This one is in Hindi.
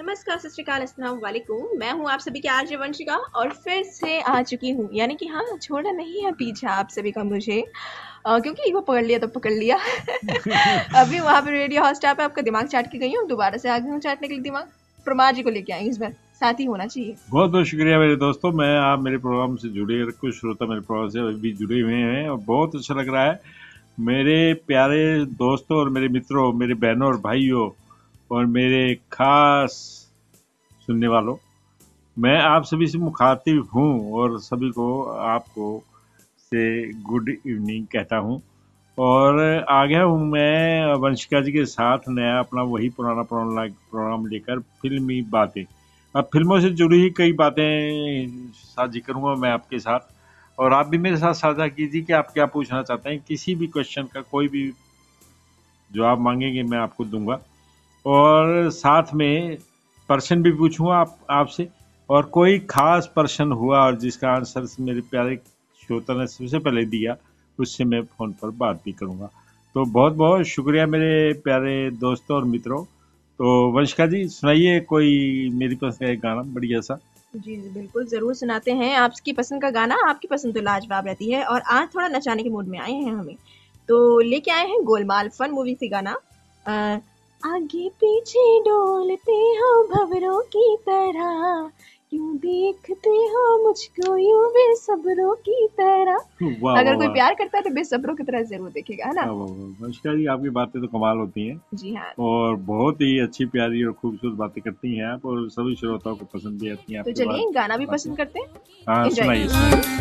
नमस्कार, सत श्री अकाल, अस्सलाम वालेकुम। मैं हूँ आप सभी की आरजे वंशिका और फिर से आ चुकी हूँ, यानी कि हाँ, छोड़ा नहीं है पीछा आप सभी का मुझे, क्योंकि एक बार पकड़ लिया तो पकड़ लिया। अभी वहाँ पे रेडियो हॉटस्टार पे आपका दिमाग चाट के गई हूँ, दोबारा से आ गई हूँ चाटने के लिए दिमाग। प्रमाद जी को लेके आई हूँ, इस बार साथ ही होना चाहिए। बहुत बहुत शुक्रिया मेरे दोस्तों। मैं आप मेरे प्रोग्राम से जुड़े, कुछ श्रोता मेरे प्रोग्राम से भी जुड़े हुए हैं और बहुत अच्छा लग रहा है। मेरे प्यारे दोस्तों और मेरे मित्रों, मेरे बहनों और भाइयों और मेरे खास सुनने वालों, मैं आप सभी से मुखातिब हूँ और सभी को आपको से गुड इवनिंग कहता हूँ। और आ गया हूँ मैं वंशिका जी के साथ नया अपना वही पुराना प्रोग्राम लेकर, फिल्मी बातें। अब फिल्मों से जुड़ी ही कई बातें साझी करूंगा मैं आपके साथ, और आप भी मेरे साथ साझा कीजिए कि आप क्या पूछना चाहते हैं। किसी भी क्वेश्चन का कोई भी जवाब मांगेंगे मैं आपको दूंगा, और साथ में प्रश्न भी पूछूंगा आपसे। और कोई खास प्रश्न हुआ और जिसका आंसर मेरे प्यारे श्रोता ने सबसे पहले दिया, उससे मैं फोन पर बात भी करूंगा। तो बहुत बहुत शुक्रिया मेरे प्यारे दोस्तों और मित्रों। तो वंशिका जी सुनाइए कोई मेरी पसंद का एक गाना बढ़िया सा। जी जी, बिल्कुल ज़रूर सुनाते हैं आपकी पसंद का गाना। आपकी पसंद तो लाजवाब रहती है और आज थोड़ा नचाने के मूड में आए हैं हमें, तो लेके आए हैं गोलमाल फन मूवी से गाना। अ, आगे पीछे डोलते हो भंवरों की तरह, क्यों देखते हो मुझको यूं बेसब्रों की तरह। वाह अगर वाह कोई वाह, प्यार करता है तो बेसब्रों की तरह जरूर देखेगा, है ना। वाह वाह वाह, वंशिका जी आपकी बातें तो कमाल होती हैं जी हाँ। और बहुत ही अच्छी प्यारी और खूबसूरत बातें करती हैं आप, और सभी श्रोताओं को पसंद भी आती हैं तो आपकी चलिए गाना भी बातें। पसंद करते हैं, हाँ एंजॉय सुनाइए कीजिए। सुनाइए।